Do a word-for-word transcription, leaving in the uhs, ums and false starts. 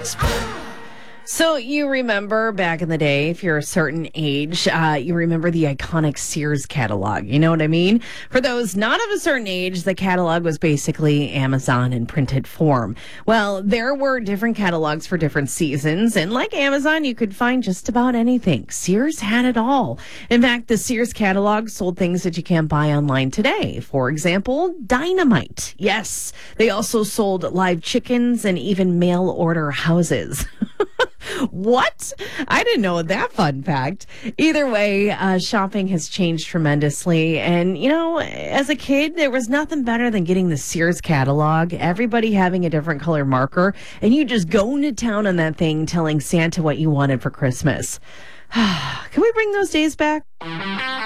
So you remember back in the day, if you're a certain age, uh, you remember the iconic Sears catalog. You know what I mean? For those not of a certain age, the catalog was basically Amazon in printed form. Well, there were different catalogs for different seasons, and like Amazon, you could find just about anything. Sears had it all. In fact, the Sears catalog sold things that you can't buy online today. For example, dynamite. Yes, they also sold live chickens and even mail order houses. What? I didn't know that fun fact. Either way, uh, shopping has changed tremendously. And, you know, as a kid, there was nothing better than getting the Sears catalog, everybody having a different color marker, and you just going to town on that thing telling Santa what you wanted for Christmas. Can we bring those days back?